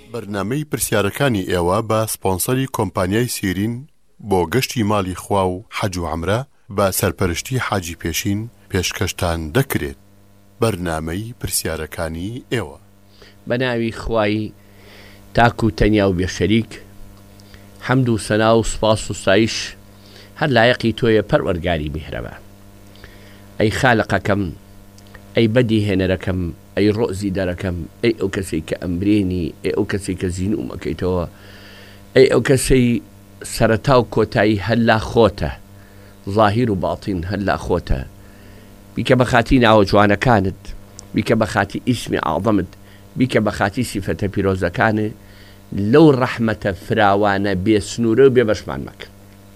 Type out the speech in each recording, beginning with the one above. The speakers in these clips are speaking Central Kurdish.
بەرنامەی پرسیارەکانی ئێوە بە سپۆنسەری کۆمپانیای سیرین بۆ گەشتی ماڵی خوا و حەج و عومرە بە سەرپەرشتی حاجی پێشین پێشکەشتان دەکرێت. بەرنامەی پرسیارەکانی ئێوە بە ناوی خوای تاک و تەنیا و بێشەریک، حەمد و سەنا و سوپاس و ستایش هەر لایەقی تۆیە پەروەردگاری میهرەبان. ئەی خالقەکەم، ئەی بەدی هێنەرەکەم، ئەی ڕۆزی دەرەکەم، ئەی ئەو کەسەی کە ئەمرێنی، ئەی ئەو کەسەی کە زیینوم ئەەکەیتەوە، ئەی ئەو کەسەی سەرەتا و کۆتایی هەللا خۆتە، ظاهیر و باڵتین هەللا خۆتە، بیکە بە خاتی ناوە جوانەکانت، بیکە بە خاتی ئیسمی عەظەمت، بیکە بە خاتی سیفەتە پیرۆزەکانت، لەو ڕەحمەتە فراوانە بێ سنوورە و بێ بەشمان مەکە.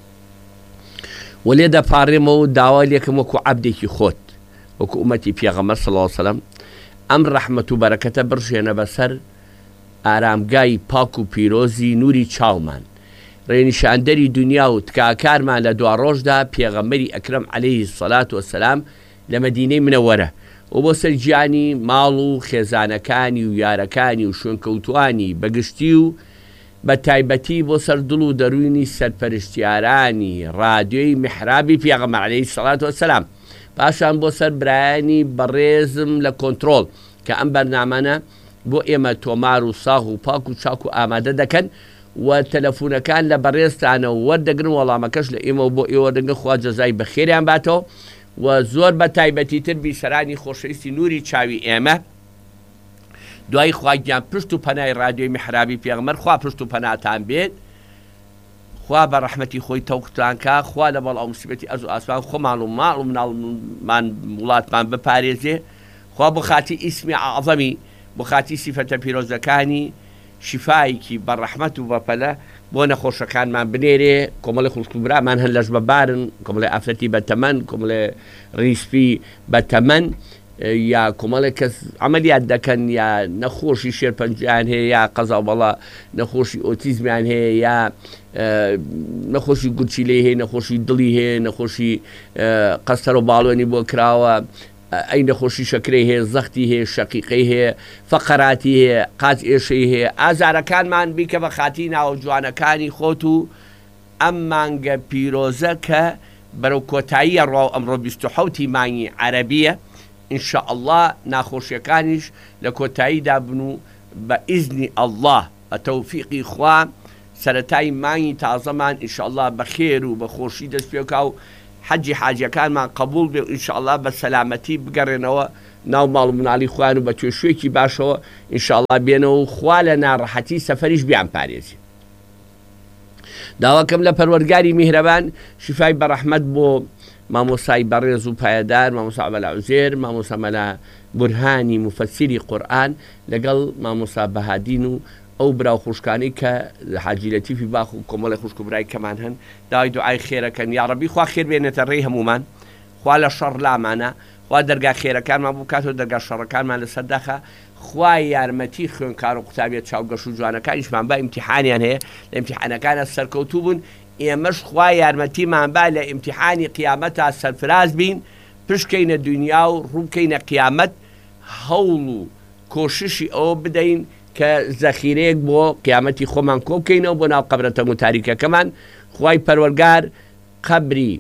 وەلێ دەپاڕێمەوە و داوا لێکم وەکو عەبدێکی خۆت، وەکو ئومەتی پێغەمبەر صلی الله علیه وسلم، ئەم ڕەحمەت و بەرەکەتە بڕژێنە بەسەر ئارامگای پاک و پیرۆزی نووری چاومان، ڕێنیشاندەری دنیا و تکاکارمان لە دوا ڕۆژدا پێغەمبەری ئەکرەم عەلەیهی السەلات وەسەلام لە مەدینەی منەوەرە و بۆ سەر گیانی ماڵ و خێزانەکانی و یارەکانی و شوێنکەوتوانی بەگشتی و بە تایبەتی بۆ سەر دڵ و دەروونی سەرپەرشتیارانی ڕادیۆی میحرابی پێغەمبەر عەلەیهی السەلات وەسەلام، پاشان بۆ سەر برایانی بەڕێزم لە کۆنتڕۆڵ کە ئەم بەرنامانە بۆ ئێمە تۆمار و ساغ و پاک و چاک و ئامادە دەکەن و تەلەفۆنەکان لە بەڕێزتانە وەردەگرن، وەڵامەکەش لە ئێمە بۆ ئێوە دەنگە خوا جەزای بەخێریان باتەوە و زۆر بە تایبەتی تر بیسەرانی خۆشەویستی نووری چاوی ئێمە دوای خواگیان پشت و پەنای ڕادیۆی میحرابی پێغەمبەر، خوا پشت و پەناتان بێت، خوا بە ڕەحمەتی خۆی تەوقتانکە، خوا لە بەڵاو موسیبەتی ئەرز و ئاسمان خۆمان و ماڵ و مناڵمان وڵاتمان بپارێزێ، خوا بۆ خاتی ئیسمی عەظەمی، بۆ خاتی سیفەتە پیرۆزەکانی شیفایەکی بە ڕەحمەت و بەپەلە بۆ نەخۆشەکانمان بنێرێ. کۆمەڵی خوشک و برامان هەن لەش بەبارن، کۆمەڵی ئافرەتی بەتەمەن، کۆمەڵی ڕیسپی بەتەمەن، یا کۆمەڵێک کەس عەمەلیات دەکەن، یا نەخۆشی شێرپەنجیان هەیە، یا قەزا بەڵا نەخۆشی ئۆتیزمیان هەیە، یا نەخۆشی گورچیلەی هەیە، نەخۆشی دڵی هەیە، نەخۆشی قەستەر و باڵۆنی بۆ کراوە، ئەی نەخۆشی شەکرەی هەیە، زەختی هەیە، شەقیقەی هەیە، فەقەراتی هەیە، قاچ ئێشەی هەیە، ئازارەکانمان بیکە بە خاتی ناوە جوانەکانی خۆت و ئەم مانگە پیرۆزە کە بەرەو کۆتاییە ڕۆ ئەمڕۆ 27 مانگی عەرەبیە، ئینشاءالله ناخۆشیەکانیش لە کۆتاییدا بن و بە ئیزنی ئەڵڵاه بە تەوفیقی خوا سەرەتای مانگی تازەمان ئینشاءالله بە خێر و بە خۆشی دەست پێکا و حەجی حاجەکانمان قبول بێ و ئینشاءالله بە سەلامەتی بگەڕێنەوە ناو ماڵ و مناڵی خوان و بە توێشوێکی باشەوە ئینشاءالله بێنەوە و خوا لە ناڕەحەتی سەفەریش بیان پارێزی. داواکەم لە پەروەردگاری میهرەبان شیفای بەڕەحمەت بۆ مامۆسای بەڕێز و پایەدار، مامۆسا مەلا عوزێر، مامۆسا مەلا بورهانی مفەسیری قورئان، لەگەڵ مامۆسا بەهادین و ئەو براو خوشکانی کە حاجی لەتیفی باخ و کۆمەڵی خوشک و برای کەمان هەن، داوای دوعای خێرەکەن. یا ڕەبی خوا خێر بێنێتە ڕێی هەمومان، خوا لە شەڕ لامانە، خوا دەرگا خێرەکانمان بکاتەوە، دەرگا شەڕەکانمان لەسەر داخە، خوا یارمەتی خوێنکار و قوتابیەت چاوگەش و جوانەکانیشمان با ئیمتیحانیان هەیە، لە ئیمتیحانەکانە سەرکەوتوو بوون، ئێمەش خوا یارمەتیمان با لە ئیمتیحانی قیامەتا سەرفراز بین، پشکەینە دنیا و ڕووکەینە قیامەت، هەوڵ و کۆششی ئەوە بدەین کە زەخیرەیەک بۆ قیامەتی خۆمان کۆ بکەینەوە بۆ ناو قەبرەتەنگ و تاریکەکەمان. خوای پەروەردگار قەبری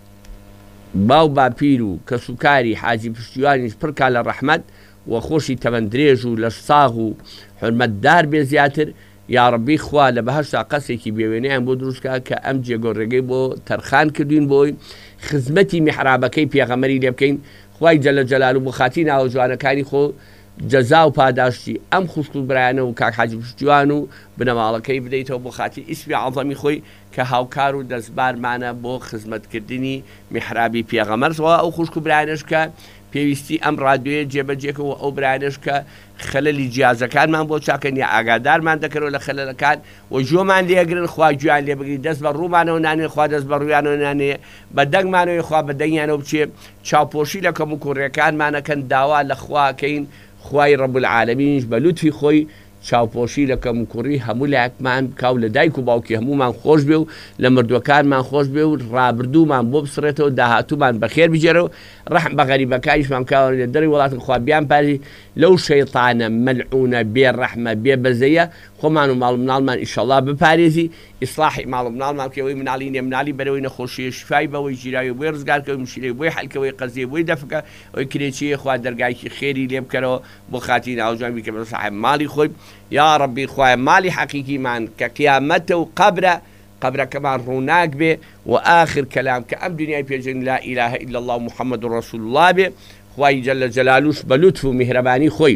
باو باپیر و کەسوکاری حاجی پشتیوانیش پڕکا لە ڕەحمەت و خۆشی تەمەندرێژ و لە ساغ و حورمەتدار بێ زیاتر. یا ڕەبی خوا لە بەهەشتا قەسێکی بێوێنەیان بۆ دروستکە کە ئەم جێگۆڕێگەی بۆ تەرخان کردوین بۆی خزمەتی میحرابەکەی پێغەمبەری لێ بکەین. خوای جەلە جەلالو بۆ خاتی ناوە جوانەکانی خۆ جەزا و پاداشتی ئەم خوشک و برایانە و کاک حاجی پشتیوان و بنەماڵەکەی بدەیتەوە بۆ خاتی ئیسمی عەظەمی خۆی کە هاوکار و دەستبارمانە بۆ خزمەتکردنی میحرابی پێغەمبەرەوە. ئەو خوشک و برایانەش کە پێویستی ئەم ڕادیۆیە جێبەجێکەوە، ئەو برایانەش کە خەلەلی جیازەکانمان بۆ چاکەن یا ئاگادارمان دەکەنەوە لە خەلەلەکان و ژۆمان لێگرن، خوا گویان لێ بگری، دەست بە ڕوومانەوە نانێ، خوا دەست بە ڕوویانەوە نانێ، بە دەنگمانەوەی خوا بە دەنگیانەوە بچێ، چاوپۆشی لە کەم و کوڕیەکانمانەکەن، داوا لە خواکەین خوای ڕەب العالەمینش بە لوتفی خۆی چاوپۆشی لە کەم و کوڕی هەموو لایەکمان کاو لە دایک و باوکی هەمومان خۆش بێ و لە مردووەکانمان خۆش بێ و ڕابردوومان بۆ بسڕێتەوە داهاتوومان بەخێر بجێرەوە ڕەحم بە غەریبەکانیشمان کاوە لە دەری وڵاتن خوا بیان پاری لەو شەیطانە مەلعونە بێ ڕەحمە بێ بەزەیە خۆمان و ماڵ مناڵمان ئیشەڵڵا بپارێزی ئیسلاحی ماڵ و مناڵمان کەوەی مناڵی نێ مناڵی بەرەوەی نەخۆشیە شفای بەوەی ژیراوی بۆی ڕزگارکەوەی مشکلەی بۆی حەلکەوەی قەزیە بۆی دەفکە ئەوەی کرێچیە خوا دەرگایکی خێری لێ بکەرەوە بۆ خاتی ناوجوان بیکە بە صاحب ماڵی خۆی یا ڕەبی خوایە ماڵی حەقیقیمان کە قیامەتە و قبرەکەمان ڕووناک بێ و آخر کەلام کە ئەم دنیای پێژن لا ئیلاهە ئیلا الله محەممەد ڕەسوول الله بێ خوای جەلە جەلالوش بە لوتف و میهرەبانی خۆی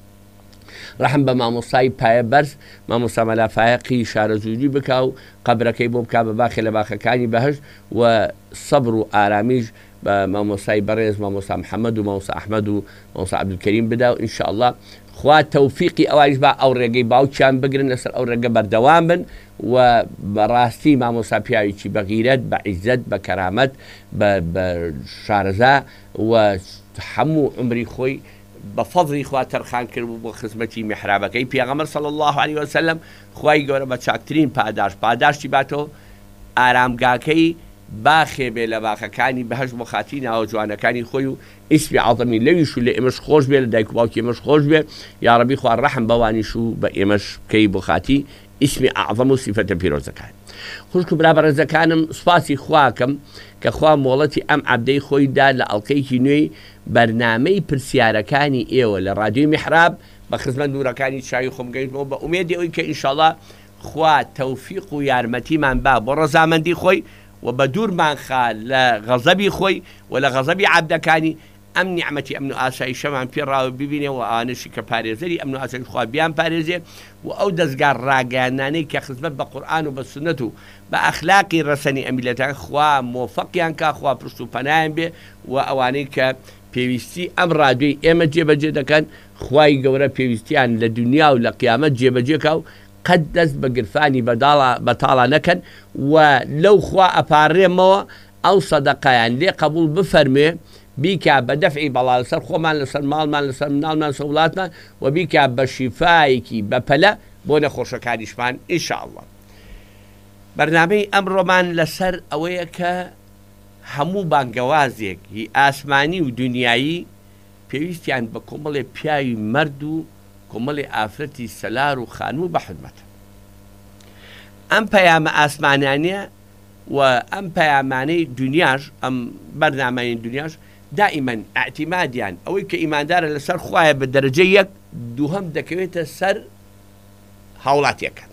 ڕەحم بە مامۆستای پایە بەرز مامۆستا مەلافایەقی شارەزوودی بکا و قبرەکەی بۆ بکا بە باخێ لە باخەکانی بەهشت و سەبر و ئارامیش بە مامۆستای بەڕێز مامۆستا محەممەد و مامۆستا ئەحمەد و مامۆستا عەبدولکەریم بدا و ئینشاءالله خوا تەوفیقی ئەوانیش با ئەو ڕێگەی باوکیان بگرن لەسەر ئەو ڕێگە بەردەوام بن و بەڕاستی مامۆستا پیاوێکی بە غیرەت بە عیزەت بە کەرامەت بە شارەزا و هەموو عمری خۆی بە فەضلی خوا تەرخان کرد بۆ خزمەتی میحرابەکەی پێغەمبەر صلی الله علیه وسلم خوای گەورە بە چاکترین پاداشتی باتەوە ئارامگاکەی باخێ بێ لە باخەکانی بەهشت بۆ خاتی ناوە جوانەکانی خۆی و ئیسمی عەظەمی لەویش و لە ئێمەش خۆش بێ لە دایک و باوکی ئێمەش خۆش بێ یا ڕەبی خوا ڕەحم بەوانیش و بە ئێمەش بکەی بۆ خاتی ئیسمی ئەعظەم و سیفەتە پیرۆزەکان خوشک و برابەرەزەکانم سوپاسی خواکەم کە خوا مۆڵەتی ئەم عەبدەی خۆیدا لە ئەڵقەیەکی نوێی بەرنامەی پرسیارەکانی ئێوە لە ڕادیۆی میحراب بە خزمەت نورەکانی چاوی خۆم گەیشتمەوە بە ئومێدی ئەوەی کە ئینشاڵڵا خوا تەوفیق و یارمەتیمان با بۆ ڕەزامەندی خۆی و بە دوورمان خا لە غەزەبی خۆی و لە غەزەبی عەبدەکانی ئەم نیعمەتی ئەمن و ئاسایشەمان پێڕاوە ببینێ و ئانشی کە پارێزەری ئەمن و ئاسایش خوا بیان پارێزێ و ئەو دەستگار ڕاگەیاندانەی کە خزمەت بە قورئان و بە سونەت و بە ئەخلاقی ڕەسەنی ئەمیلەتەکان خوا مۆفەقیان کا خوا پشت و پەنایان بێ و ئەوانەی کە پێویستی ئەم ڕادیۆی ئێمە جێبەجێ دەکەن خوای گەورە پێویستیان لە دنیا و لە قیامەت جێبەجێکا و قەت دەست بە گرفانی بەتاڵا نەکەن و لەو خوا ئەپارڕێمەوە ئەو سەدەقەیان لێ قبول بفەرمێ بیکە بە دەفعی بەڵا لەسەر خۆمان لەسەر ماڵمان لەسەر مناڵمان سەوڵاتمان و بیکە بە شیفایەکی بەپەلە بۆ نەخۆشەکانیشمان ئینشاءالله. بەرنامەی ئەمڕۆمان لەسەر ئەوەیە کە هەموو بانگەوازێک هی ئاسمانی و دنیایی پێویستیان بە کۆمەڵێ پیاوی مرد و کۆمەڵێ ئافرەتی سەلار و خانوو بە خدمەتە. ئەم پەیامە ئاسمانیانە و ئەم پەیامانەی دنیاش ئەم بەرنامەی دنیاش دائیمەن ئاعتیمادیان ئەوەی کە ئیماندارە لەسەر خوایە بە دەرەجە یەک دووهەم دەکەوێتە سەر هاوڵاتیەکان.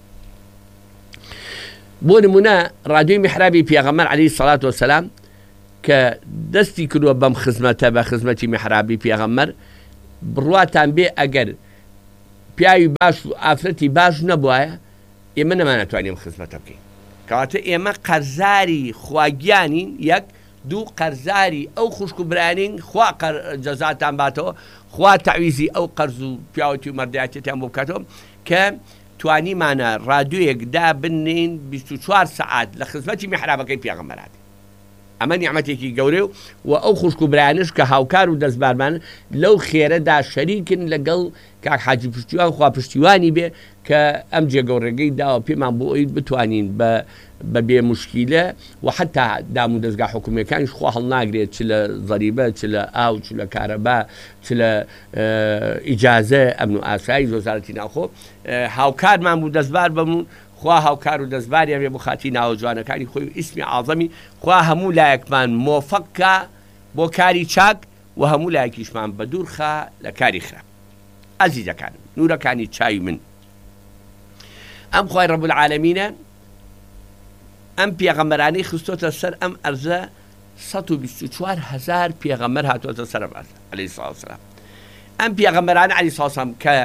بۆ نمونە ڕادیۆی میحرابی پێغەمبەر عەلەیهی سەڵات وەسەلام کە دەستی کردووە بەم خزمەتە بە خزمەتی میحرابی پێغەمبەر بڕواتان بێ ئەگەر پیاوی باش و ئافرەتی باش نەبوایە ئێمە نەمانەتوانین خزمەتە بکەین. کەواتە ئێمە قەرزاری خواگیانین یەک دوو قەرزاری ئەو خوشک و برانین خوا جەزاتان باتەوە خوا تەعویزی ئەو قەرز و پیاوەتی و مەردایەتیان بۆ بکاتەوە کە توانیمانە ڕادیۆیەکدا بنین 24 سەعات لە خزمەتی میحرابەکەی پێغەمبەرات. ئەمە نیعمەتێکی گەورەیە و ئەو خوشک و برانش کە هاوکار و دەستبارمان لەو خێرەدا شەریکن لەگەڵ کاک حاجی پشتیوان خوا پشتیوانی بێ کە ئەم جێگەوڕێگەی داوە پێمان بۆ ئەوی بتوانین بە بێ مشکیلە و حتا دام و دەستگا حکوومیەکانیش خوا هەڵناگرێت چ لە زەریبە چ لە ئاو چ لە کارەبا چ لە ئیجازە ئەمن و ئاسایی وەزارەتی ناوخۆ هاوکارمان بوو دەستبار بمون خوا هاوکار و دەستباریان بێ بۆ خاتی ناوە جوانەکانی خۆی و ئیسمی عازەمی خوا هەموو لایەکمان مۆفەقکە بۆ کاری چاک و هەموو لایەکیشمان بە دوورخە لە کاری خراپ. ئەزیزەکانم نورەکانی چاوی من ئەم خوای ڕەب العالەمینە ئەم پێغەمبەرانەی خستۆتە سەر ئەم ئەرزە 124,000 پێغەمبەر هاتوۆتە سەر ئەم ئەرزە عەلەیهی سەڵات وسەلام. ئەم پێغەمبەرانە عەلەیهی سەڵات وسەلام کە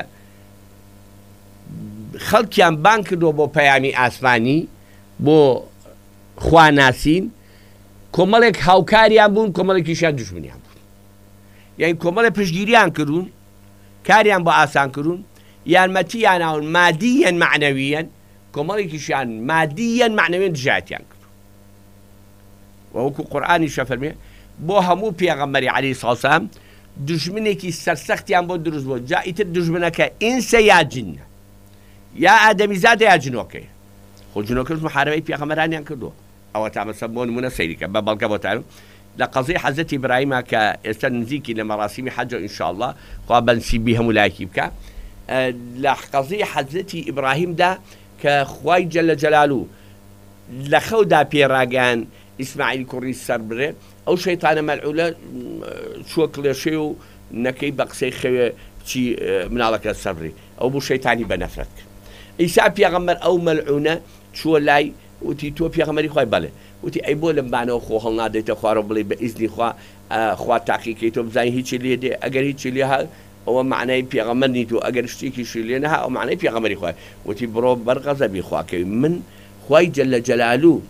خەڵکیان بان کردووە بۆ پەیامی ئاسمانی بۆ خواناسین کۆمەڵێک هاوکاریان بوون کۆمەڵێکیشیان دوژمنیان بوون یعنی کۆمەڵێک پشتگیریان کردوون کاریان بۆ ئاسان کردوون یارمەتیان ناون مادیەن معنەویەن کۆمەڵێکیشیان مادیەن معنەویەن دژایەتیان کردو وەکو قورئانی شەفەرمێ بۆ هەموو پێغەمبەری عەلەیهی سەڵات وسەلام دژمنێکی سەرسەختیان بۆ دروست بوو جا ئیتر دژمنەکە ئینسە یا جنە یا ئادەمیزادە یا جنۆکەی خۆ جنۆکەش محارەبەی پێغەمبەرانیان کردووە ئەوە تامەسە بۆ نمونە سەیریکە بە بەڵگە بۆتان لە قەزەی حەزەتی ئیبراهیمە کە ئێستا نزیکی لە مەراسیمی حەجە ئینشاءالله خوا بەنسیبی هەموو لایەکی بکە لە قەزەی حەزەتی ئیبراهیمدا کە خوای جەلە جەلالوو لە خەودا پێڕاگەیان ئیسماعیل کوڕی سەر برێ ئەو شەیتانە مەلعونە چووە کڵێشێ و نەکەی بە قسەی خەوێ بچی مناڵەکە سەبری ئەو بوو شەیتانی بە نەفرەت کرد ئیسا پێغەمبەر ئەو مەلعونە چووە لای وتی تۆ پێغەمبەری خوای بەڵێ وتی ئەی بۆ لەم بانەوە خۆ هەڵنادەیتە خوارەوە بڵێ بە ئیزنی خوا تاقیکەی تۆ بزانانی هیچی لێ دێ ئەگەر هیچی لێ هات ئەوە معنای پێغەمبەر نیت و ئەگەر شتێکیشی لێ نەها ئەو معنای پێغەمبەری خوای وتی بڕۆ بەرغەزەبی خواکەوی من خوای جەلە جەلالوو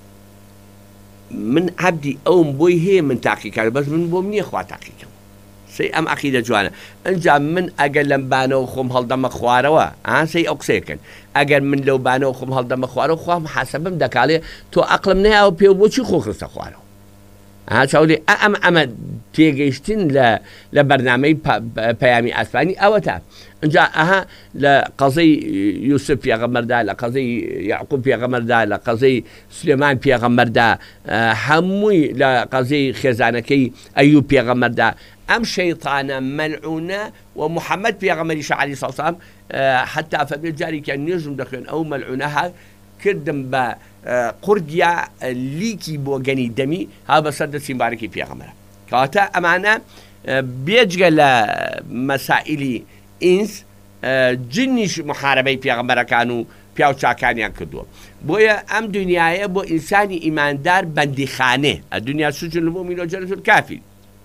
من عەبدی ئەوم بۆی هەیە من تاقیکار بەس من بۆم نییە خوا تاقیکەم سەی ئەم عەقیدە جوانە ئەنجا من ئەگەر لەم بانەوە خۆم هەڵدەمە خوارەوە سەی ئەو قسەیەکەن ئەگەر من لەو بانەوە خۆم هەڵدەمە خوارەوە خوا محاسەبەم دەکالێ تۆ عەقڵم نەیاوە پێ بۆچی خۆ خستە خوارەوە چاولی ئەمە تێگەیشتن لە بەرنامەی پەیامی ئاسمانی ئەوە تا ئەنجا ئەها لە قەزەی یوسف پێغەمبەردا لە قەزەی یعقوب پێغەمبەردا لە قەزەی سولێمان پێغەمبەردا هەمووی لە قەزەی خێزانەکەی ئەیوب پێغەمبەردا ئەم شەیطانە مەلعونە و محەممەد پێغەمبەریش عەلەیهی سەڵام وسەلام حتا فەرمێ جارێکیان نوێژم دەخوێن ئەو مەلعونە هات کردم بە قورگیا لیکی بۆ گەنی دەمی ها بەسەر دەستی مبارەکی پێغەمبەرە کەواتە ئەمانە بێجگە لە مەسائیلی ئینس جنیش محارەبەی پێغەمبەرەکان و پیا و چاکانیان کردووە بۆیە ئەم دنیاە بۆ ئینسانی ئیماندار بەندیخانێ ئەدنیا سجن المؤمن وجنة الكافر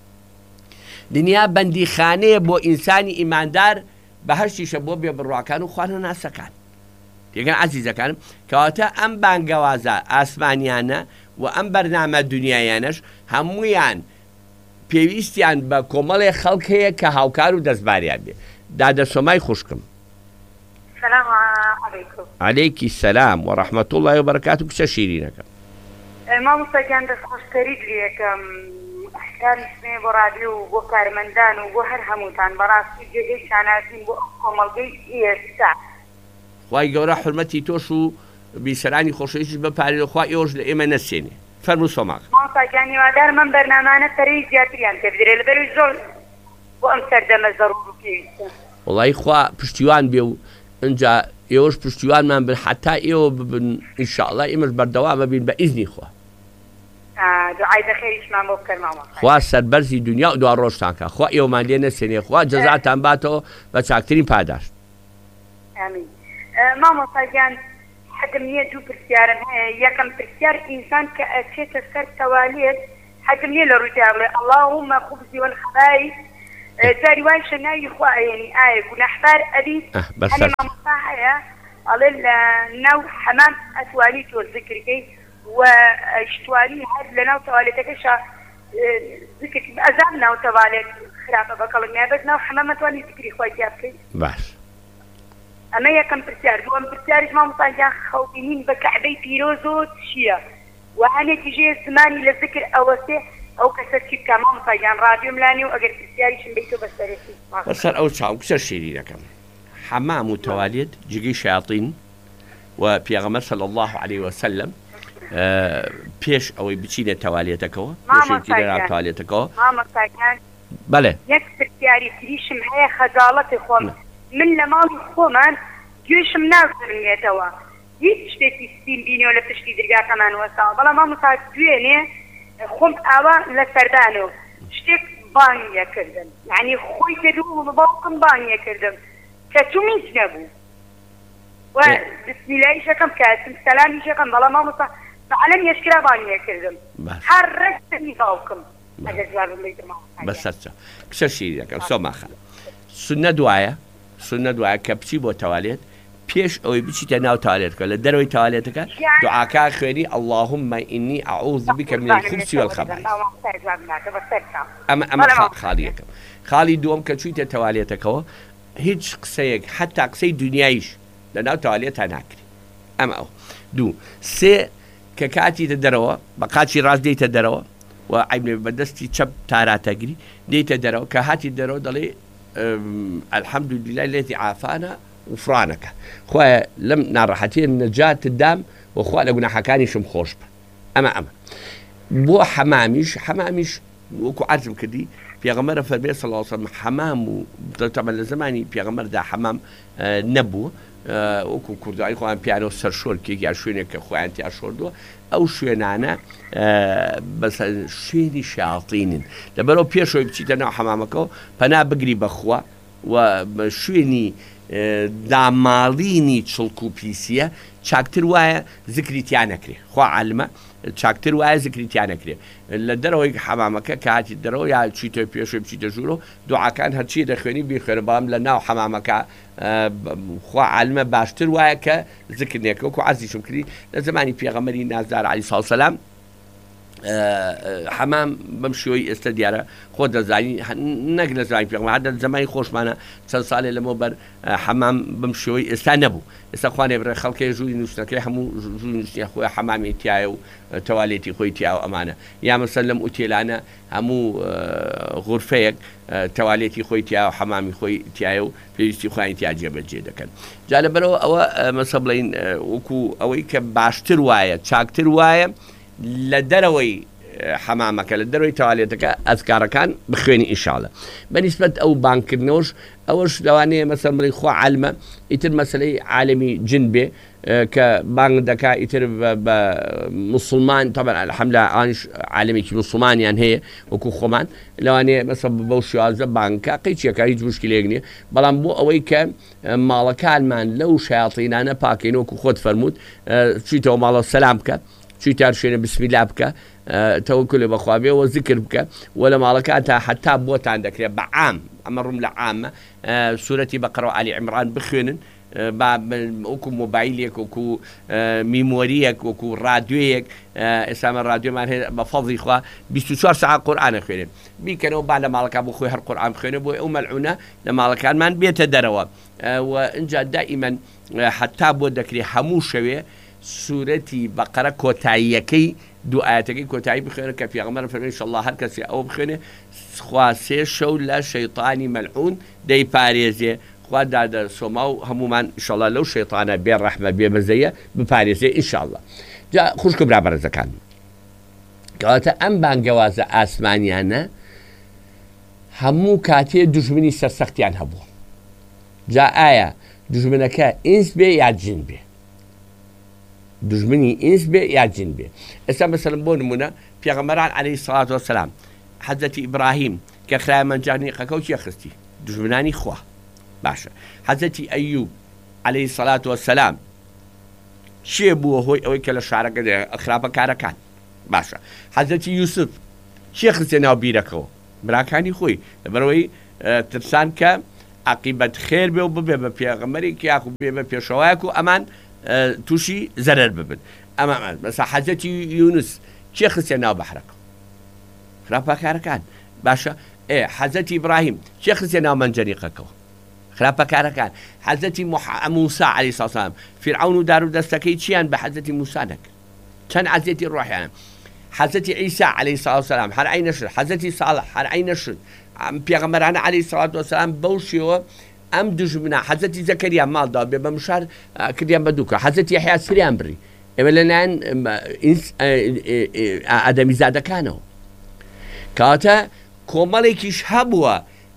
دنیا بەندیخانەیە بۆ ئینسانی ئیماندار بەهەشتیشە بۆ بێبڕواکان و خوانەناسەکان تێگەن عەزیزەکانم کەواتە ئەم بانگەوازە ئاسمانیانە و ئەم بەرنامە دنیایانەش هەموویان پێویستیان بە کۆمەڵێ خەڵک هەیە کە هاوکار و دەستباریان بێ دادەسۆمای خوشکم السلام عليكم. عليكي السلام ورحمة الله وبركاته كسا شيرينك مامۆستا گیان دەستخۆشکەریت لێکەم ئەحکام سنێ بۆ رادیۆ و بۆ کارمەندان و بۆ هەر هەمووتان بەڕاستی جێگەی شانازین بۆ کۆمەڵگەی ئێستا خوای گەورە حرمەتی تۆش و بیسەرانی خۆشەویستیش بپارێ خوا ئێوەش لە ئێمە نەسێنێ فەرموو سۆماق مامۆستا گیان هیوادار من بەرنامانە پەرەی زیاتریان پێ بدرێ لەبەروی زۆر بۆ ئەم سەردەمە زەڕور و پێویستە وڵی خوا پشتیوان بێ و ئەنجا ئێوەش پشتیوانمان بن حتا ئێوە ببن ئینشاءڵڵا ئێمەش بەردەوام ببین بە ئیزنی خوا دوعای بەخێریشمان بۆ بکەن مامۆستا خوا سەربەرزی دنیا و دوا ڕۆژتان کە خوا ئێوەمان لێ نەسێنێ خوا جەزاتان باتەوە بە چاکترین پاداشت ئامین مامۆستا گیان حەدم نییە دوو پرسیارم هەیە یەکەم پرسیار ئینسان کە ئەچێتە سەر تەوالێت حەدم نییە لە ڕوودا بڵێ اللهم خبزی والخبائث جاری وای شەناوی خوا ئەیەنی ئایا گونەحبار ئەبیت هەنێ مامۆستا هەیە ئەڵێ لە ناو حەمام ئەتوانی تۆ ذکرکەی و شتوانی هەر لە ناو تەوالێتەکەشە ذکر ئەزان ناو تەوالێت خراپە بەکەڵک نابێت ناو حەمام ئەتوانی ذکری خوای تیا بکەیت باش ئەمە یەکەم پرسیار دووەم پرسیاریش مامۆستا گیان خەڵبینین بە کەعبەی پیرۆز و چییە و هەنێکی ژێ زمانی لە ذکر ئەوەسێ ئەو کەسە چی بکە مامۆستا گیان رادیۆم لانی و ئەگەر پرسیاریشم بیتۆ بەسەرێتی بەسەر ئەو چاو کسە شیرینەکەم حەمام و تەوالێت جگەی شیاطین و پێغەمبەر صلی الله عليه وسلم پێش ئەوەی بچینە تەوالێتەکەەوە پێشی لەناو تەوالێتەکەەوە مامۆستا گیان بەڵێ یەک پرسیاری تریشم هەیە خەجاڵەتی خۆم من لە ماڵی خۆمان گوێشم نازڕنگێتەوە هیچ شتێکی سپین بینیەوە لە پشتی دەرگاکەمان وەساوە بەڵام مامۆستا دوێنێ خۆم ئاوا لە سەردانەوە شتێک بانگیە کردم یعنی خۆی کردو و باوکم بانگیە کردم کە توو میچ نەبوو و بسمیلاییشەکەم کاتم سەلامیشەکەم بەڵام مامۆستا فعلا یەشکرا بانگیە کردم هەر ڕەشتنی باوکم ئەگەر جوابم بیتم بەسەرچە کسە شیرینەکەم سۆماخە سنە دوایە کە بچی بۆ تەوالێت پێش ئەوەی بچیتە ناو تەوالێتەکە لە دەرەوەی تەوالێتەکە دوعاکە خوێنی اللهم إني أعوذ بك من الخبث والخبائث ئەمە خاڵی یەکەم خاڵی دووەم کە چوویتە تەوالێتەکەەوە هیچ قسەیەک حتا قسەی دنیاییش لە ناو تەوالێتە ناکری ئەمە ئەو دوو سێ کە کاتیتە دەرەوە بە قاچی ڕاست دێتە دەرەوە و عیبێ بەدەستی چەپ تاراتەگری دێتە دەرەوە کە هاتی دەرەوە دەڵێ الحمد لله الذي عافانا وفرانەکە خۆیان لەم ناڕەحەتیە نەجات دام وەخوا لە گوناحەکانیشم خۆش بە ئەمە بۆ حەمامیش وەکو عەرزم کردی پێغەمبەر فەرمێ صلی الله علیه وسلم حەمام و طبعا لە زمانی پێغەمبەردا حەمام نەبوو وەکو کوردایی خۆیان پیانەوە سەرشۆرکێک یا شوێنێک کە خۆیان تیا شۆردووە ئەو شوێنانە بەس شوێنی شیاطینن لەبەرەوە پێشەوەی بچیتە ناو حەمامەکەەوە پەنا بگری بەخوا و شوێنی داماڵینی چڵک و پیسیە چاکتر وایە زکریتیان نەکرێ خوا عالمە چاکتر وایە زکریتیان نەکرێ لە دەرەوەی حەمامەکە کاتی دەرەوە یا چیتە پێشوی بچیتە ژوورەوە دوعاکان هەرچی دەخوێنی بیخوێنە بەڵام لە ناو حەمامەکە خوا عالمە باشتر وایە کە زکرنێکە وەکو عەرزیشم کردی لە زمانی پێغەمبەری نازدار عەلەیهی سەلام حەمام بەم شێوەی ئێستا دیارە خۆ دەزانی نەک لە زمانی پێغەمبەر هەر زمانی خۆشمانە چەند ساڵێ لەمەوە بەر حەمام بەم شێوەی ئێستا نەبوو ئێستا خوانێ بڕێ خەڵکی ژووری نووسنەکەی هەموو ژووری نووسنی خۆی حەمامی تایە و تەوالێتی خۆی تیا و ئەمانە یا مەسەن لەم ئوتێلانە هەموو غورفەیەک تەوالێتی خۆی تیا و حەمامی خۆی تایە و پێویستی خۆیان تیا جێبەجێ دەکەن جا لەبەرەوە ئەوە مەسە بڵین وەکو ئەوەی کە باشتر وایە چاکتر وایە لە دەرەوەی حەمامەکە لە دەروی تەوالێتەکە ئەذکارەکان بخوێنی ئینشاڵە بەنسبەت ئەو بانکردنەوەش ئەوەش لەوانەیە مەسەڵ بڵێ خوا عالمە ئیتر مەسەلەی عالمی جن بێ کە بانگ دەکا ئیتر بە موسڵمان طبعا الحەمدولله ئانیش عالمێکی موسڵمانیان هەیە وەکو خۆمان لەوانەیە مەسەڵ بەو شێوازە بانکە قەیچیەکە هیچ مشکلێک نییە بەڵام بۆ ئەوەی کە ماڵەکانمان لەو شایاطینانە پاکەین وەکو خۆت فەرمووت چیتەوە ماڵە سەلام بکە چیتار شوێنە بسمیلا بکە تەوەکل بەخوابێەوە ذکر بکە وە لە ماڵەکە تا حتا بۆتان دەکرێت بە عام ئەمە ڕوم لە عامە سورەتی بەقەرە و ئالی عیمران بخوێنن وەکو مۆبایلێک وەکو میمۆریەک وەکو ڕادیۆیەک ئێسامە ڕادیۆمان هەیە بە فەضلی خوا 24 ساعت قورئانە خوێنن بیکەنەوە با لە ماڵەکە بۆ خۆی هەر قورئان بخوێنە بۆ ئەو مەلعونە لە ماڵەکانمان بێتە دەرەوە و ئینجا دائیمەن حتا بۆ دەکرێت هەموو شەوێ سورەتی بەقەرە کۆتاییەکەی دوو ئاەتەکەی کۆتایی بخوێنە کە پێغەمبەر فەرمێ ئینشەڵڵا هەر کەسێ ئەوە بخوێنێ خوا سێ شەو لە شەیطانی مەلعون دەیپارێزێ خوا دادەسۆما و هەمومان ئینشەڵڵا لەو شەیطانە بێڕەحمە بێمەزەیە بپارێزێ ئینشەڵڵا جا خوشک و برا بەڕێزەکان کەواتە ئەم بانگەوازە ئاسمانیانە هەموو کاتێ دوژمنی سەرسەختیان هەبوو جا ئایا دوژمنەکە ئینس بێ یا جن بێ دژمنی ئینس بێ یا جن بێ ئێستا مەسەڵەن بۆ نمونە پێغەمبەران عەلەیهی سەڵات وەسەلام حەزەتی ئیبراهیم کە خرایە مەنجانیقەکە و چیە خستی دژمنانی خوا باشە حەزەتی ئەیوب عەلەیهی سەڵات وەسەلام چێ بووە هۆی ئەوەی کە لە شارەکە خراپەکارەکان باشە حەزەتی یوسف چێ خستێ ناو بیرەکەەوە براکانی خۆی لەبەرەوەی ترسان کە عەقیبەت خێر بێ و ببێ بە پێغەمبەرێکی یاخو بێ بە پێشەوایەک و ئەمان تووشی زەرەر ببن ئەمە مەسا حەزەتی یونس چێ خستێ ناو بەحرەکە خراپەکارەکان باشە حەزەتی ئیبراهیم چێ خستێ ناو مەنجەنیقەکەەوە خراپەکارەکان حەزەتی موسا عەلەیهی سەلام فیرعەون و دار و دەستەکەی چیان بە حەزەتی موسا نەکرد چەند عەزیەتی ڕۆحیانە حەزەتی عیسا عەلەیهی سەلام هەر ئەی نەشرد حەزەتی ساڵح هەر ئەی نەشرد پێغەمبەرانە عەلەیهی سەڵات وەسەلام بەو شێوە ئەم دژمنە حەزەتی زەکەریا ماڵدا بێ بە مشار کردیان بە دووکە حەزەتی یەحیا سریان بڕی ئێمە لەلایەن ئادەمی زادەکانەوە کەواتە کۆمەڵێکیش هەبووە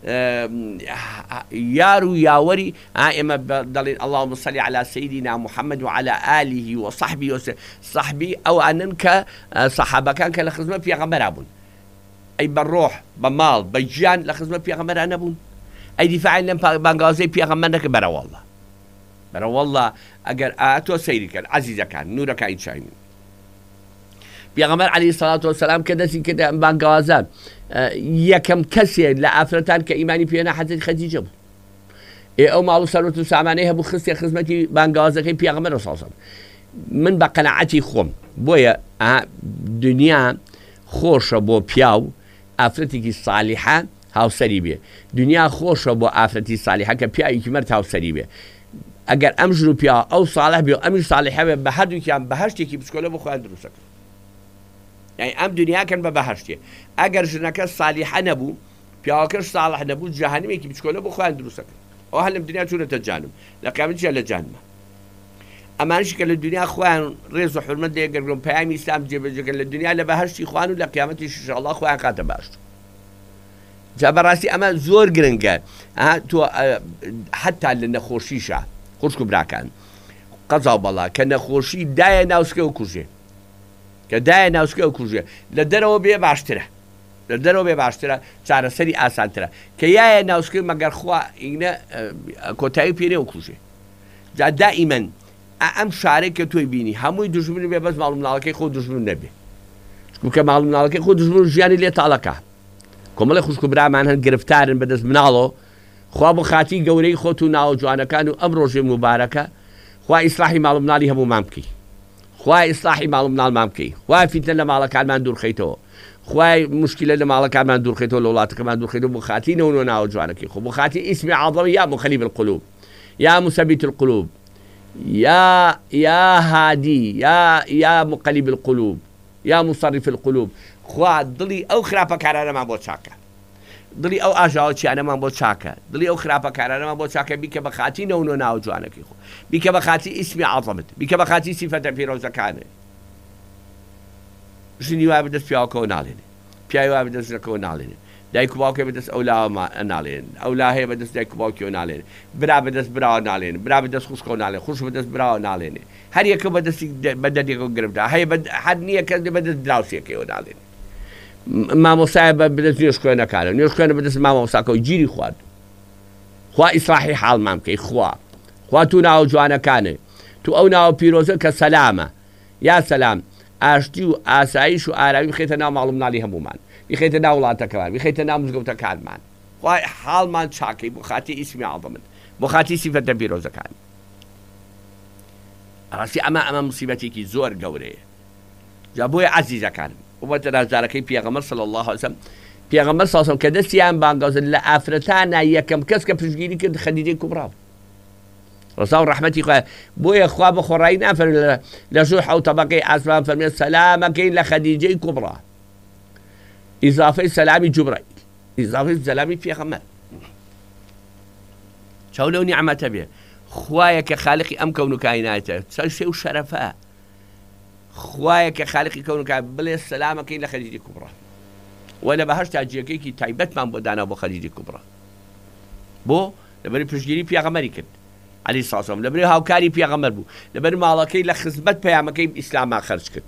یار و یاوەری ئێمە دەڵێن اللهم صل على سيدنا محمد وعلى آله وصحبه صحبی ئەوانن کە سەحابەکان کە لە خزمەت پێغەمبەرا بوون ئەی بە ڕۆح بە ماڵ بە گیان لە خزمەت پێغەمبەرا نەبوون ئەی دیفاعی لەم بانگازەی پێغەمبەر نەکە بەرەوەڵڵا ئەگەر ئاتۆ سەیری کرد عەزیزەکان نورەکانی چاوین پێغەمبەر عەلەیهی سەڵات وەسەلام کە دەستی کرد ئەم بانگەوازان یەکەم کەسێک لە ئافرەتان کە ئیمانی پێهێنا حەزەتی خەدیجە بوو ئەو ماڵ و سەرۆت و سامانەی هەبوو خستێ خزمەتی بانگەوازەکەی پێغەمبەر سەڵسەڵ من بە قەناعەتی خۆم بۆیە دنیا خۆشە بۆ پیاو ئافرەتێکی ساڵیحە هاوسەری بێ دنیا خۆشە بۆ ئافرەتی ساڵیحە کە پیاوێکی مەرد هاوسەری بێ ئەگەر ئەم ژن و پیا ئەو ساڵح بێ و ئەمیش ساڵیحە بێ بە هەردووکیان بەهەشتێکی بچکۆلە بۆ خۆیان دروستەکە یعنی ئەم دنیاکەن بە بەهەشتێ ئەگەر ژنەکە ساڵیحە نەبوو پیاوەکەش ساڵح نەبوو جەهەنەمێکی بچکۆلە بۆ خۆیان دروستەکە ئەو هەر لەم دنیا چوونەتە جانم لە قیامەتیشە لە جانمە ئەمانش کە لە دنیا خۆیان ڕێز و حورمەت لێگەڕن پەیامی ئیسلام جێبەجێکەن لە دنیا لە بەهەشتی خوان و لە قیامەتیش ئینشاءالله خۆیان کاتە باش جا بەڕاستی ئەمە زۆر گرنگە تۆ حتا لە نەخۆشیشە خوشک و براکان قەزا بەڵا کە نەخۆشی دایە ناوسکە و کوژێ کە دایە ناوسکە و کوژێ لە دەرەوە بێ باشترە لە دەرەوە بێ باشترە چارەسەری ئاسانترە کە یایە ناوسکە مەگەر خوا ئینە کۆتایی پێنێ و کوژێ جا دائیمەن ئەم شارێک کە تۆی بینی هەمووی دوژمن بێ بەس ماڵ مناڵەکەی خۆ دوژمن نەبێ چونکە ماڵ مناڵەکەی خۆ دوژمن ژیانی لێ تاڵەکە کۆمەڵی خوشک و برامان هەن گرفتارن بەدەست مناڵەوە خوا بۆ خاتی گەورەی خۆت و ناوە جوانەکان و ئەم ڕۆژێ مبارەکە خوا ئیسلاحی ماڵ مناڵی هەموومان بکەی خوا ئیسلاحی ماڵ مناڵمان بکەی خوا فیتنە لە ماڵەکانمان دوورخەیتەوە خوای مشکلە لە ماڵەکانمان دوورخەیتەوە لە وڵاتەکەمان دوورخەیتەوە بۆ خاتی نەوە ناوە جوانەکەی خۆ بۆ خاتی ئیسمی عەظەمی یا مخەلیب القلوب یا مثبت القلوب يا هادي يا مقلب القلوب يا مصرف القلوب خوا دڵی ئەو خراپەکارانەمان بۆ چاکە دڵی ئەو ئاژاوەچیانەمان بۆ چاکە دڵی ئەو خراپەکارانەمان بۆ چاکە بیکە بە خاتی نەوە ناو جوانەکەی خۆ بیکە بە خاتی ئیسمی عەظەمت بیکە بە خاتی سیفەتە پیرۆزەکانێ ژنی وای بەدەست پیاوەکەەوە ناڵێنێ پیاوی وای بەدەست ژنەکەەوە ناڵێنێ دایک و باوکێ بەدەست ئەولا ناڵێن ئەولا هەیە بەدەست دایک و باوکیەوە ناڵێن برا بەدەست براوە ناڵێن برا بەدەست خوشکەوە ناڵێن خوش بەدەست براوە ناڵێنێ هەر یەکە بەدەستی بەدەدێکەوە گرفتا هەیە هەر نییە کەس بەدەست دراوسێکەوە ناڵێن مامۆسایە بەدەست نوێژخوێنەکانە نوێژخوێنە بەدەست مامۆساکەەوە گیری خوارد خوا ئیسلاحی حاڵمان بکەی خوا تو ناوە جوانەکانێ تو ئەو ناوە پیرۆزە کە سەلامە یا سەلام ئاشتی و ئاسایش و ئارامی بخێتە ناو ماڵ مناڵی هەمومان بخێتە ناو وڵاتەکەمان بخێتە ناو مزگەوتەکانمان خوای حاڵمان چاکەی بۆ خاتی ئیسمی عەظەمت بۆ خاتی سیفەتە پیرۆزەکان ڕاستی ئەمە موسیبەتێکی زۆر گەورەیە جا بۆیە عەزیزەکانم وبەتە رازدارەکەی پێغەمبەر صلی الله علیه وسلم پێغەمبەر صلی الله علیه وسلم کە دەستیان بانگەوزن لە ئافرەتانە یەکەم کەس کە پشتگیری کرد خەدیجەی کوبرا ڕزا و ڕەحمەتی خوا بۆیە خوا بە خۆڕایی نافەرمێ لە ژوور حەوت تەبەقەی ئاسمان فەرمێ سەلامەکەی لە خەدیجەی کوبرا ئیزافەی سەلامی جوبرەیل ئیزافەی سەلامی پێغەمبەر چاو لەو نیعمەتە بێ خوایە کە خالقی ئەم کەون و کایناتە چەند شێ و شەرەفە خوایە کە خالقی کەون و کاینات بڵێ سەلامەکەی لە خەدیجەی کوبرا وە لە بەهەشتا جێگەیەکی تایبەتمان بۆ دانا بۆ خەدیجەی کوبرا بۆ لەبەری پشتگیری پێغەمبەری کرد عەلەیهی سڵاتو وسەلام لەبەری هاوکاری پێغەمبەر بوو لەبەر ماڵەکەی لە خزمەت پەیامەکەی ئیسلاما خەرج کرد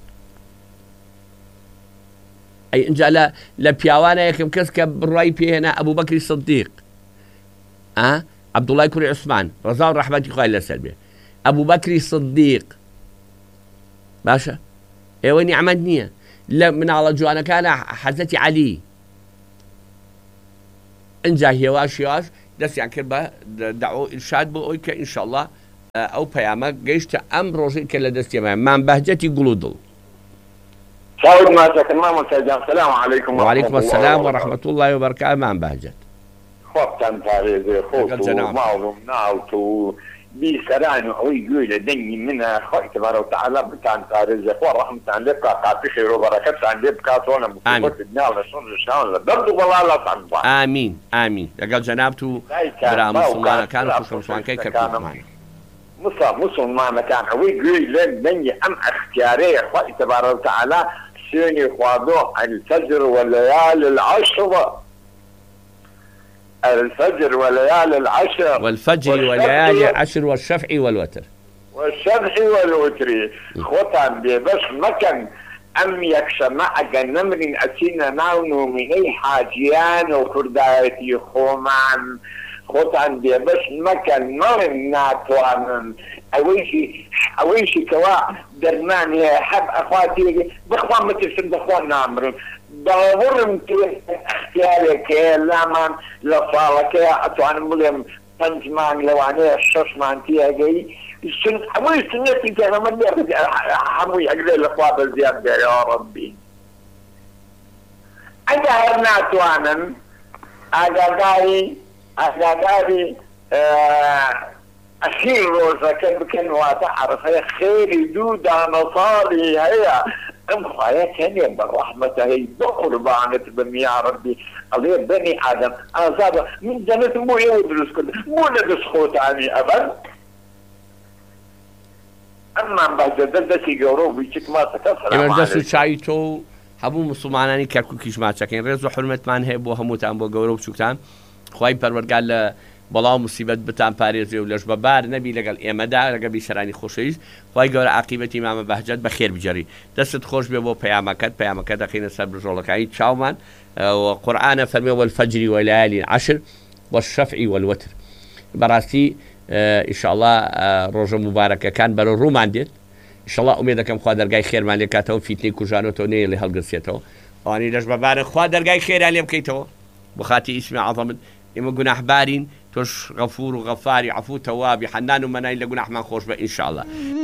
ئەی ئینجا لە پیاوانە یەکەم کەس کە بڕوای پێهێنا ئەبوو بەکری سدیق عەبدوڵای کوڕی عوسمان ڕەزا و ڕەحمەتی خوای لەسەر بێ ئەبوو بەکری سدیق باشە ئێوە نیعمەت نییە لە مناڵە جوانەکانە حەزەتی عەلی ئینجا هێواش دەستیان کرد بە دەعوە ئیرشاد بۆ ئەوەی کە ئینشاءڵڵا ئەو پەیامە گەیشتە ئەم ڕۆژەی کە لە دەستیەمە مام بەهجەتی گوڵ و دڵ سعود ما سكن ما مستجاب. السلام عليكم وعليكم السلام ورحمة الله وبركاته. مام بهجت خبتان تاريزي خوتو معظم ناوتو بيسران ويقول دني منها خوي تبارك وتعالى بتان تاريزي خو رحمة لك قاطي خير وبركة عن لك كاتونا مصيبة الدنيا ولا شون شان برضو والله لا تعبان. آمين آمين. لقال جنابتو برا مسلمان كان خوش مسلمان كي كركوك مسلمان كان ويقول لك دني أم اختياري خوي تبارك وتعالى سيني خوادو الفجر والليالي العشر الفجر وليالي العشر والفجر وليالي العشر والشفع والوتر خوتان بس مكان أم يكشمع جنمر أسينا ناونو من أي حاجيان وكردايتي خومان خوتان بس مكان نورن ناتوان أويشي كوا درمان حب أخواتي بخوان متفسد بخوان نامرون داورم كي اختيارك لامان لفالك اتوان مليم پنجمان لوانه ششمان تيجي سن اوي سنتي كان من حموي اجل الاخوات الزياده يا ربي انا هرنا توانن اجاغاري أخير روزة كان وتعرف هي خير دودا نصاري هي ام خايتني بالرحمة هي بقربانة بمي يا ربي قضية بني آدم آزاد من جنة مو يودرس كل مو لبس خوت عني أبدا أما بجد دسي جورو بيشك ما تكسر ئێمە دەست و چاوی تۆ و هەموو مسلمانانی کەرکووکیش ماچەکەین ڕێز و حرمەتمان هەیە بۆ هەمووتان بۆ گەورە و بچووکتان خوای پەروەردگار لە بەڵاو موسیبەت بتان پارێزێ و لەش بەبار نەبی لەگەڵ ئێمەدا لەگەڵ بیسەرانی خۆشەویست خوای گەورە عاقیبەتی مامە بەهجەت بەخێر بجەڕی دەستت خۆش بێ بۆ پەیامەکە دەخینە سەر بژۆڵەکانی چاومان قورئانە فەرمێ والفەجری وەلایالین عەشر والشەفعی والوەتر بەڕاستی ئینشاءڵڵا ڕۆژە مبارەکەکان بەرەو ڕوومان دێت ئینشاءڵڵا ئومێد دەکەم خوا دەرگای خێرمان لێ کاتەوە فیتنەی کوژانەوە نەیە لێ هەڵگرسێتەوە ئەوانەی لەش بەبارە خوا دەرگای خێران لێ بکەیتەوە بۆ خاتی ئیسمی عەظەمت ئێمە گوناحبارین تۆش غەفور و غەفاری عەفو تەوابی حەنان و مەنای لە گوناحمان خۆش بە ئینشاءڵڵا.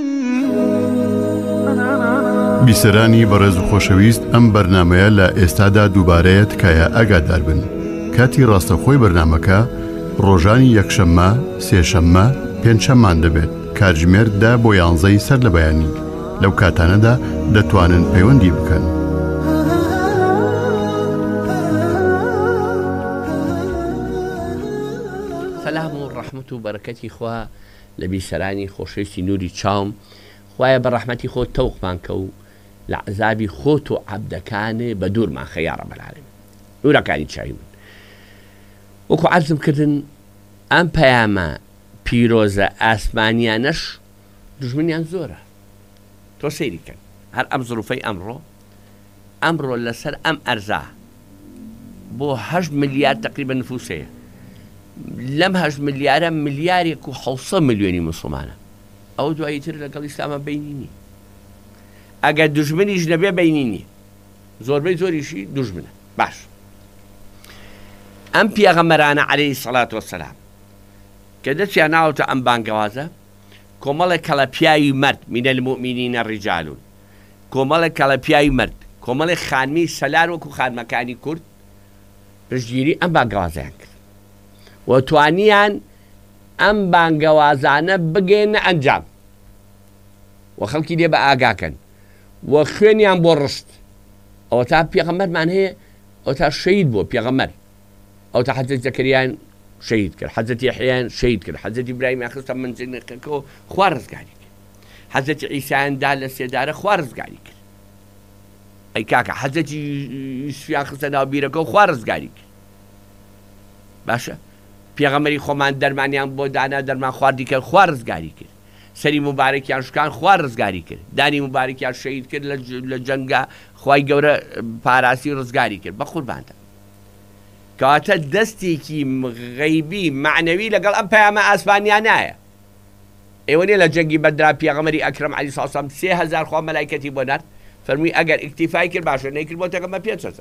بیسەرانی بەڕێز و خۆشەویست ئەم بەرنامەیە لە ئێستادا دووبارەیە تکایە ئاگادار بن کاتی ڕاستەخۆی بەرنامەکە ڕۆژانی یەکشەممە سێشەممە پێنجشەممان دەبێت کاتژمێر 10 بۆ 11 سەر لە بەیانی لەو کاتانەدا دەتوانن پەیوەندی بکەن. سەلام و ڕەحمەت و بەرەکەتی خوا لە بیسەرانی خۆشەویستی نووری چاوم خوایە بە ڕەحمەتی خۆت تەوقمان کە و لە عەزابی خۆت و عەبدەکانێ بە دوورمان خە یا ڕەبەل العالەمین. نوورەکانی چاوی من وەکو عەرزم کردن ئەم پەیامە پیرۆزە ئاسمانیانەش دژمنیان زۆرە تۆ سەیری کەن هەر ئەم زروفەی ئەمڕۆ لەسەر ئەم ئەرزا بۆ 8 ملیار تقریبا نفوسەیە لەم 8 ملیارە ملیارێک و 600 ملیۆنی مسلمانە ئەو دواییتر لەگەڵ ئیسلامە بینینی ئەگەر دژمنیش نەبێ بینینی زۆربەی زۆریشی دژمنە باش ئەم پیاغەمبەرانە عەلەیهی سەڵات وەسەلام کە دەچیان ناوەتە ئەم بانگەوازە کۆمەڵێک کەڵە پیاوی مرد منە المؤمنینە ڕیجالون کۆمەڵێک کەڵە پیاوی مرد کۆمەڵێک خانمی سەلار وەکو خانمەکانی کورد پشتگیری ئەم بانگەوازیان کرد و توانیان ئەم بانگەوازانە بگەێنە ئەنجام و خەڵکی لێ بە ئاگاکەن و خوێنیان بۆ ڕشت ئەوە تا پێغەمبەرمان هەیە ئەو تا شەهید بووە پێغەمبەر ئەو تا حەزرەتی زەکەریان شەهید کرد حەزرەتی یەحیایان شەهید کرد حەزرەتی ئیبراهیم خستە منجلەکەکەوە خوا ڕزگاری کرد حەزرەتی عیسایاندا لە سێدارە خوا ڕزگاری کرد ئەی کاکە حەزرەتی یوسفیان خستە ناو بیرەکەەوە خوا ڕزگاری کرد باشە پێغەمبەری خۆمان دەرمانیان بۆ دانا دەرمان خواردی کرد خوا ڕزگاری کرد سەری مبارەکیان شکان خوا ڕزگاری کرد دانی مبارەکیان شەهید کرد لە جەنگا خوای گەورە پاراسی ڕزگاری کرد بە قوربانتە کەواتە دەستێکی غەیبی معنەوی لەگەڵ ئەم پەیامە ئاسمانیان نایە ئێوە نیە لە جەنگی بەدرا پێغەمبەری ئەکرەم عەلەیهی سەڵات وسەلام 3000 خوا مەلایکەتی بۆ نارد فەرمووی ئەگەر ئیکتیفای کرد باشە نەیکرد بۆ تەکەمە 5000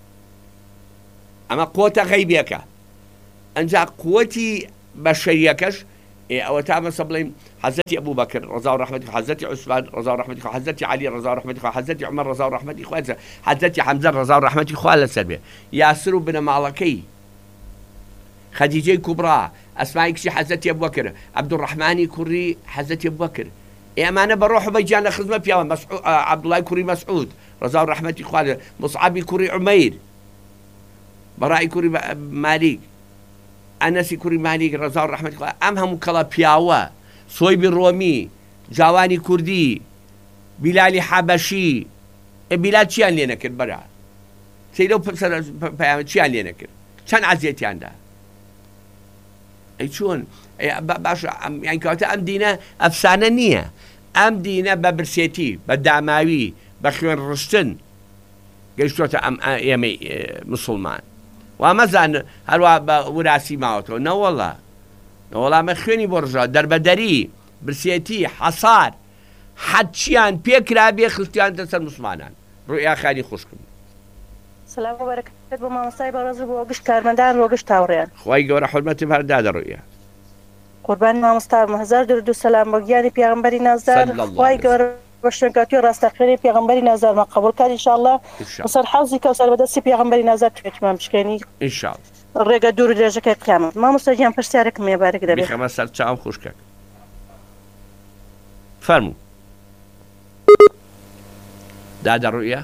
ئەمە قوتە غەیبیەکە ئەنجا قوتی بەشەریەکەش ئەوە تا مەسە بڵێم حەزرەتی ئەبوو بەکر ڕەزا و ڕەحمەتی خوا حەزرەتی عوسمان ڕەزا و ڕەحمەتی خوا حەزرەتی عەلی ڕەزا و ڕەحمەتی خوا حەزرەتی عومەر ڕەزا و ڕەحمەتی خوا حەزرەتی حەمزە ڕەزا و ڕەحمەتی خوا لەسەر بێ یاسر و بنەماڵەکەی خەدیجەی کوبرا ئەسمای کچی حەزرەتی ئەبوبەکر عەبدوڕەحمانی کوڕی حەزرەتی ئەبوبەکر ئێمانە بە ڕۆح و بەجیان لە خزمەت پیاوە عەبدوڵای کوڕی مەسعود ڕەزا و ڕەحمەتی خوا مصعەبی کوڕی عومەیر بەڕای کوڕی مالیک ئەنەسی کوڕی مالیک ڕەزا و ڕەحمەتی خوا ئەم هەموو کەڵە پیاوە سۆیبی ڕۆمی جاوانی کوردی بیلالی حەبەشی بیلال چیان لێ نەکرد بەرا سەیرە پەیامە چیان لێ نەکرد چەند عەزیەتیاندا ئەی چۆن باشە یان کەواتە ئەم دینە ئەفسانە نییە ئەم دینە بە برسێتی بە داماوی بە خوێن ڕشتن گەیشتۆتە ئەم ئێمەی موسڵمان وامەزان هەروە بە وراسی ماوەتەوە نەوەڵە نەوەڵامە خوێنی بۆ ڕژا دەربەدەری برسێتی حەسار حەچیان پێکرا بێ خستیان دەسەر موسڵمانان ڕوئیا خانی خوشکم سلام و بەرەکەت بۆ مامۆستای بەڕێز بۆ گشت کارمەندان بۆ گشت هاوڕێیان خوای گەورە حورمەتم هەردادە ڕوئیا قوربانی مامۆستام هەزار درود و سەلام بۆ گیانی پێغەمبەری نازدار خوای گەورە بە شوێنکەوتوی ڕاستەقینەی پێغەمبەری نازدارمان قبوڵ کات ئینشاءڵڵا بەسەر حەوزی کەوسەر بەدەستی پێغەمبەری نازدار توێتمان بشکێنی ئینشاءڵڵا ڕێگە دوور و درێژەکەی قیامەت مامۆستا گیان پرسیارێکم مێبارێک دەبێت بخەمە سەر چاوم خوشکەک فەرموو دادا ڕوئە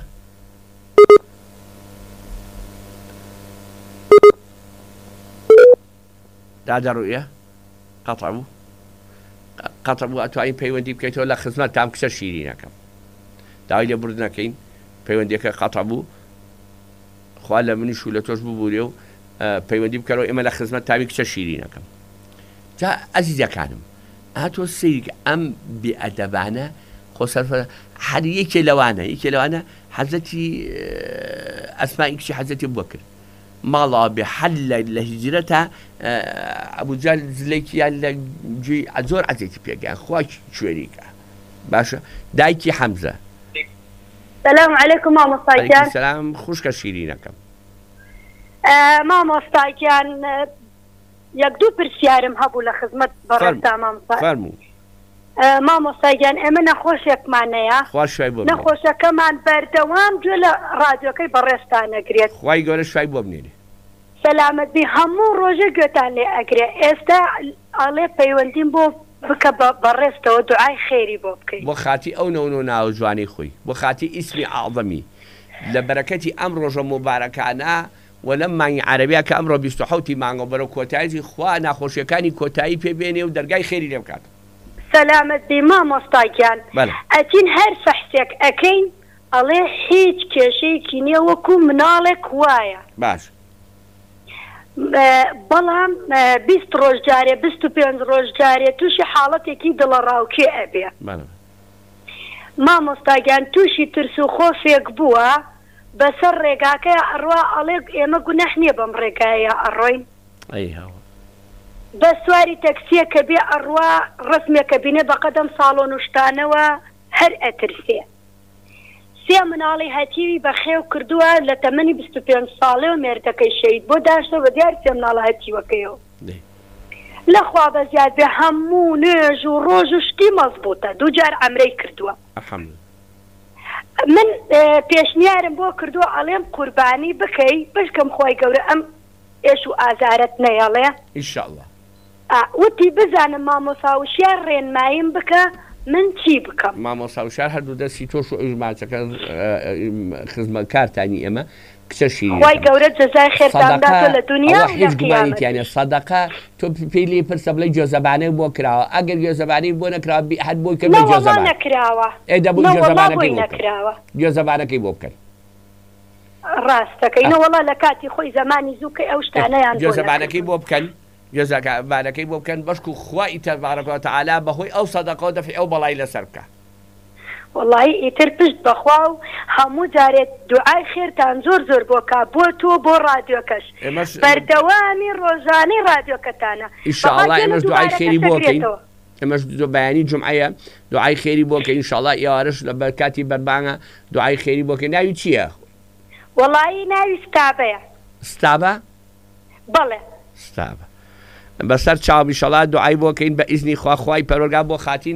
دادا ڕوئە قەتە بوو ئەتوانین پەیوەندی بکەیتەوە لە خزمەت تام کچە شیرینەکەم داوای لە بردنەکەین پەیوەندیەکە قەتە بوو خوا لە منیش و لە تۆش ببوورێ و پەیوەندی بکەرەوە ئێمە لە خزمەت تامی کچە شیرینەکەم جا ئەزیزەکانم هاتۆ سەیری ئەم بێئەدەبانە خۆسەرفە هەر یەکێ لەوانە حەزەتی ئەسمائی کچی حەزەتی بووە کرد ماڵەوە بێ حەل لە هیجرەتە ئەبوجال زلێکیان لە گوێی زۆر عەزێتی پێگەیان خوا کوێریکە باشە دایکی حەمزە سلام علیکم مامۆستاگیان سلام خوشکە شیرینەکەم مامۆستاگیان یەک دوو پرسیارم هەبوو لە خزمەت بەڕێزدا فەرموو مامۆستاگیان ئێمە نەخۆشێکمانەیە نەخۆشەکەمان بەردەوام گوێ لە ڕادیۆکەی بەڕێزتان ئەگرێت خوای گەورە شوای بۆ بنێنێ سەلامەتی هەموو ڕۆژە گوێتان لێ ئەگرێ ئێستا ئەڵێ پەیوەندیم بۆ بکە بەڕێستەوە دوعای خێری بۆ بکەیت بۆ خاتی ئەو نەونۆ ناو جوانی خۆی بۆ خاتی ئیسمی عەظەمی لە بەرەکەتی ئەم ڕۆژە مبارەکانە و لەم مانگی عەرەبیە کە ئەمڕۆ 27 مانگە بەرەو کۆتاییی خوا ناخۆشیەکانی کۆتایی پێبێنێ و دەرگای خێری لێ بکات سەلامەتی مامۆستاگیان ئەچین هەر فەحسێک ئەەکەین ئەڵێ هیچ کێشەیەکی نییە وەکو مناڵێک وایە باش بەڵام 20 ڕۆژ جارێ 25 ڕۆژ جارێ تووشی حاڵەتێکی دڵەڕاوکێ ئەبێ مامۆستاگیان تووشی ترس و خۆفێک بووە بەسەر ڕێگاکەی ئەڕوا ئەڵێ ئێمە گونەح نییە بەم ڕێگایە ئەڕۆین بە سواری تەکسیە کە بێ ئەڕوا ڕسمێکە بینێ بەقەدەم ساڵۆن و شتانەوە هەر ئەترسێ سێ مناڵی هەتیوی بە خێو کردووە لە تەمەنی 25 ساڵێ و مێردەکەی شەید بۆ داشتە بە دیار سێ مناڵە هەتیوەکەیەوە لەخوا بە زیاد بێ هەموو نوێژ و ڕۆژ و شتی مەزبوطە دوو جار ئەمرەی کردووە من پێشنیارم بۆ کردووە ئەڵێم قوربانی بکەی بشکەم خۆی گەورە ئەم ئێش و ئازارەت نەیەڵێ ئینشاءڵڵا وتی بزانم مامۆساوشیار ڕێنماییم بکە من چی بکەم مامۆساوشار هەردوو دەستی تۆش و ئژماچەکە خزمەتکارتانی ئێمە کچە شیرین خۆی گەورە جەزای خێرتانداتۆ لە دنیا هیچ گومانیتیانە سەدەقە تۆ پێی لێ پرسە بڵێ گوێزەبانەی بۆ کراوە ئەگەر گوێزەبانەی بۆ نەکراوە هەر بۆی کە گوێزەبان نەکراوە دەبوو گوێزەبانەکەی بۆ بکەن ڕاستەکەی وەڵا لە کاتی خۆی زمانی زووکەی ئەو شتانەیان گوێزەبانەکەی بۆ بکەن گوێزەبانەکەی بۆ بکەن بەشک و خوای تەبارەکە و تەعالا بەهۆی ئەو سەدەقە دەفعی ئەو بەڵای لەسەر بکە وەڵی ئیتر پشت بەخوا و هەموو جارێت دوعای خێرتان زۆر زۆر بۆکە بۆ تۆ بۆ ڕادیۆکەش بەردەوامی ڕۆژانەی ڕادیۆکەتانە ئینشاءڵڵا ئێمەش دوعای خێری بۆ بکەین ئەمەش بەیانی جومعەیە دوعای خێری بۆ بکەین ئینشاءڵڵا ئێوارەش لە بەرکاتی بەربانگە دوعای خێری بۆ بکەین ناوی چییە؟ وەڵی ناوی ستابەیە ستابە؟ بەڵێ ستابە بەسەر چاو ئینشاءڵڵا دوعای بۆ بکەین بە ئیزنی خوا خوای پەروەردگار بۆ خاتی